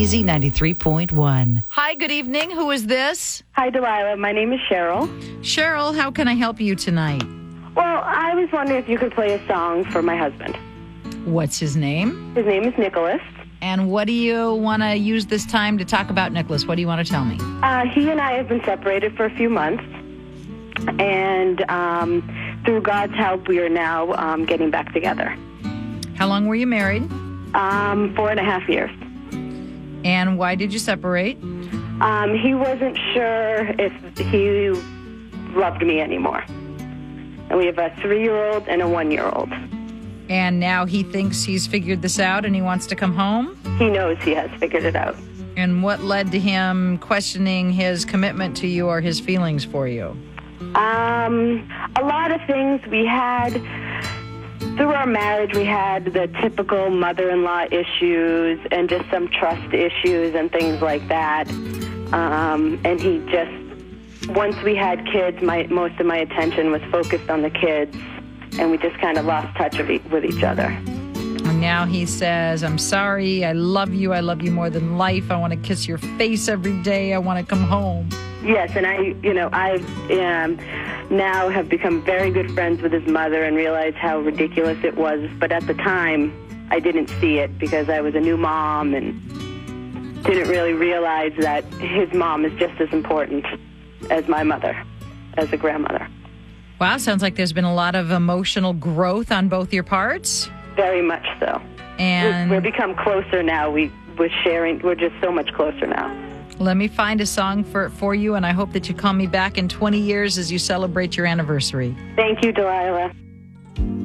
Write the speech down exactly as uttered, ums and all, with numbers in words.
Z ninety-three point one. Hi, good evening. Who is this? Hi, Delilah. My name is Cheryl. Cheryl, how can I help you tonight? Well, I was wondering if you could play a song for my husband. What's his name? His name is Nicholas. And what do you want to use this time to talk about, Nicholas? What do you want to tell me? Uh, he and I have been separated for a few months. And um, through God's help, we are now um, getting back together. How long were you married? Um, four and a half years. And why did you separate? Um, he wasn't sure if he loved me anymore. And we have a three-year-old and a one-year-old. And now he thinks he's figured this out and he wants to come home? He knows he has figured it out. And what led to him questioning his commitment to you or his feelings for you? Um, a lot of things. We had, through our marriage, we had the typical mother-in-law issues and just some trust issues and things like that. Um, and he just, once we had kids, my most of my attention was focused on the kids. And we just kind of lost touch of e- with each other. And now he says, I'm sorry, I love you, I love you more than life, I want to kiss your face every day, I want to come home. Yes, and I, you know, I um, now have become very good friends with his mother and realized how ridiculous it was. But at the time, I didn't see it because I was a new mom and didn't really realize that his mom is just as important as my mother, as a grandmother. Wow, sounds like there's been a lot of emotional growth on both your parts. Very much so. And we've become closer now. We, we're sharing, we're just so much closer now. Let me find a song for, for you, and I hope that you call me back in twenty years as you celebrate your anniversary. Thank you, Delilah.